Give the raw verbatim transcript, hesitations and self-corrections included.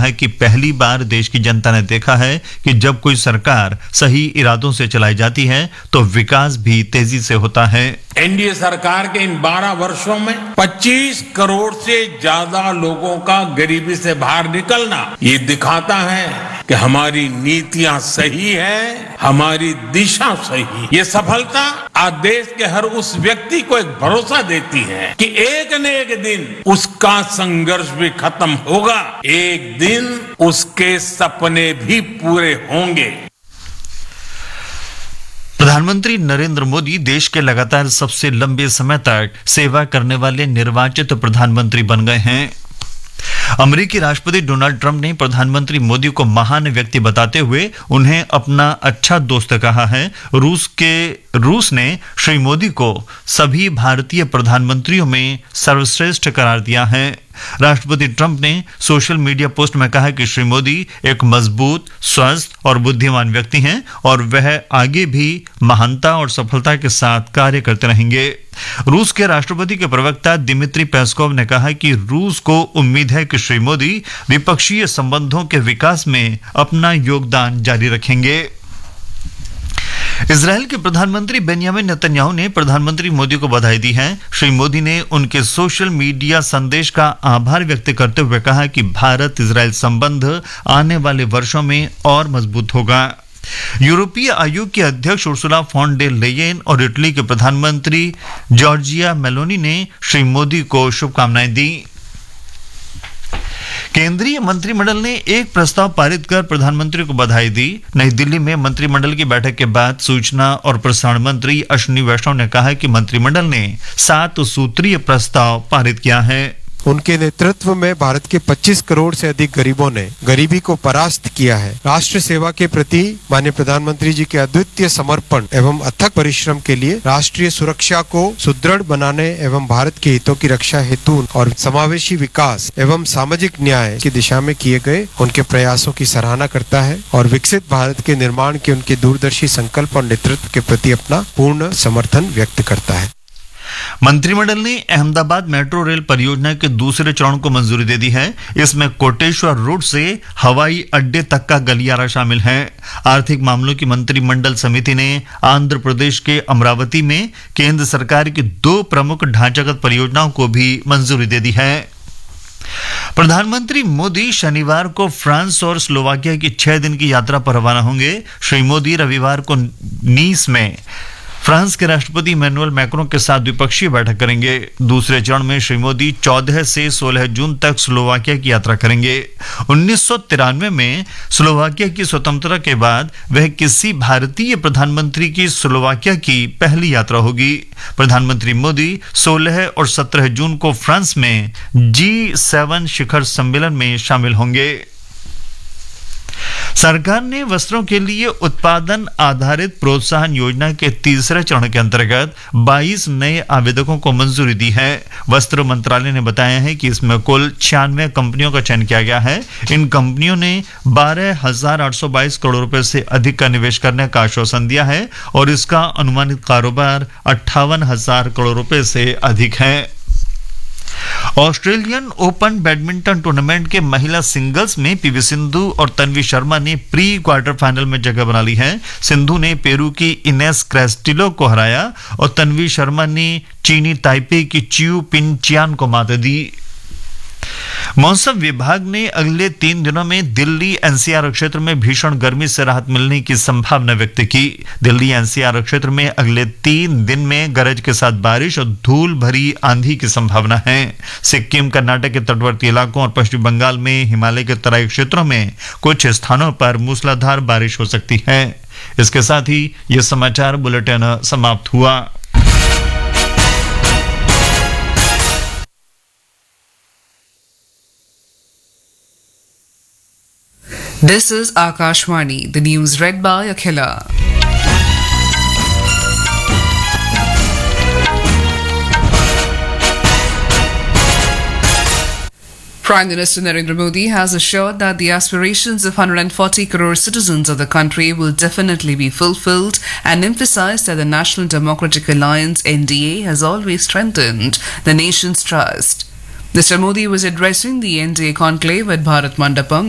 कहा कि पहली बार देश की जनता ने देखा है कि जब कोई सरकार सही इरादों से चलाई जाती है तो विकास भी तेजी से होता है। एनडीए सरकार के इन बारह वर्षों में पच्चीस करोड़ से ज्यादा लोगों का गरीबी से बाहर निकलना ये दिखाता है कि हमारी नीतियां सही है, हमारी दिशा सही। ये सफलता आज देश के हर उस व्यक्ति को एक भरोसा देती है कि एक न एक दिन उसका संघर्ष भी खत्म होगा, एक दिन उसके सपने भी पूरे होंगे। प्रधानमंत्री नरेंद्र मोदी देश के लगातार सबसे लंबे समय तक सेवा करने वाले निर्वाचित प्रधानमंत्री बन गए हैं। अमेरिकी राष्ट्रपति डोनाल्ड ट्रंप ने प्रधानमंत्री मोदी को महान व्यक्ति बताते हुए उन्हें अपना अच्छा दोस्त कहा है। रूस के रूस ने श्री मोदी को सभी भारतीय प्रधानमंत्रियों में सर्वश्रेष्ठ करार दिया है। राष्ट्रपति ट्रंप ने सोशल मीडिया पोस्ट में कहा कि श्री मोदी एक मजबूत, स्वस्थ और बुद्धिमान व्यक्ति हैं और वह आगे भी महानता और सफलता के साथ कार्य करते रहेंगे। रूस के राष्ट्रपति के प्रवक्ता दिमित्री पेस्कोव ने कहा कि रूस को उम्मीद है कि श्री मोदी द्विपक्षीय संबंधों के विकास में अपना योगदान जारी रखेंगे। इजरायल के प्रधानमंत्री बेंयामिन नेतन्याहू ने प्रधानमंत्री मोदी को बधाई दी है। श्री मोदी ने उनके सोशल मीडिया संदेश का आभार व्यक्त करते हुए कहा कि भारत इजरायल संबंध आने वाले वर्षों में और मजबूत होगा। यूरोपीय आयोग के अध्यक्ष उर्सुला फॉन डे लेयेन और इटली के प्रधानमंत्री जॉर्जिया मेलोनी ने श्री मोदी को शुभकामनाएं दी। केंद्रीय मंत्रिमंडल ने एक प्रस्ताव पारित कर प्रधानमंत्री को बधाई दी। नई दिल्ली में मंत्रिमंडल की बैठक के बाद सूचना और प्रसारण मंत्री अश्विनी वैष्णव ने कहा कि मंत्रिमंडल ने सात सूत्रीय प्रस्ताव पारित किया है। उनके नेतृत्व में भारत के पच्चीस करोड़ से अधिक गरीबों ने गरीबी को परास्त किया है। राष्ट्र सेवा के प्रति माननीय प्रधानमंत्री जी के अद्वितीय समर्पण एवं अथक परिश्रम के लिए राष्ट्रीय सुरक्षा को सुदृढ़ बनाने एवं भारत के हितों की रक्षा हेतु और समावेशी विकास एवं सामाजिक न्याय की दिशा में किए गए उनके प्रयासों की सराहना करता है और विकसित भारत के निर्माण के उनके दूरदर्शी संकल्प और नेतृत्व के प्रति अपना पूर्ण समर्थन व्यक्त करता है। मंत्रिमंडल ने अहमदाबाद मेट्रो रेल परियोजना के दूसरे चरण को मंजूरी दे दी है। इसमें कोटेश्वर रोड से हवाई अड्डे तक का गलियारा शामिल है। आर्थिक मामलों की मंत्रिमंडल समिति ने आंध्र प्रदेश के अमरावती में केंद्र सरकार की दो प्रमुख ढांचागत परियोजनाओं को भी मंजूरी दे दी है। प्रधानमंत्री मोदी शनिवार को फ्रांस और स्लोवाकिया की छह दिन की यात्रा पर रवाना होंगे। श्री मोदी रविवार को नीस में फ्रांस के राष्ट्रपति इमैनुअल मैक्रों के साथ द्विपक्षीय बैठक करेंगे। दूसरे चरण में श्री मोदी चौदह से सोलह जून तक स्लोवाकिया की यात्रा करेंगे। उन्नीस सौ तिरानवे में स्लोवाकिया की स्वतंत्रता के बाद वह किसी भारतीय प्रधानमंत्री की स्लोवाकिया की पहली यात्रा होगी। प्रधानमंत्री मोदी सोलह और सत्रह जून को फ्रांस में जी सेवन शिखर सम्मेलन में शामिल होंगे। सरकार ने वस्त्रों के लिए उत्पादन आधारित प्रोत्साहन योजना के तीसरे चरण के अंतर्गत बाईस नए आवेदकों को मंजूरी दी है। वस्त्र मंत्रालय ने बताया है कि इसमें कुल छियानवे कंपनियों का चयन किया गया है। इन कंपनियों ने बारह हजार आठ सौ बाईस करोड़ रुपए से अधिक का निवेश करने का आश्वासन दिया है और इसका अनुमानित कारोबार अट्ठावन हजार करोड़ रुपए से अधिक है। ऑस्ट्रेलियन ओपन बैडमिंटन टूर्नामेंट के महिला सिंगल्स में पीवी सिंधु और तन्वी शर्मा ने प्री क्वार्टर फाइनल में जगह बना ली है। सिंधु ने पेरू की इनेस क्रेस्टिलो को हराया और तन्वी शर्मा ने चीनी ताइपे की चियू पिन चियान को मात दी। मौसम विभाग ने अगले तीन दिनों में दिल्ली एनसीआर क्षेत्र में भीषण गर्मी से राहत मिलने की संभावना व्यक्त की। दिल्ली एनसीआर क्षेत्र में अगले तीन दिन में गरज के साथ बारिश और धूल भरी आंधी की संभावना है। सिक्किम, कर्नाटक के तटवर्ती इलाकों और पश्चिम बंगाल में हिमालय के तराई क्षेत्रों में कुछ स्थानों पर मूसलाधार बारिश हो सकती है। इसके साथ ही यह समाचार बुलेटिन समाप्त हुआ। This is Akashwani, the news read by Akhila. Prime Minister Narendra Modi has assured that the aspirations of one hundred forty crore citizens of the country will definitely be fulfilled and emphasized that the National Democratic Alliance N D A has always strengthened the nation's trust. Mister Modi was addressing the N D A conclave at Bharat Mandapam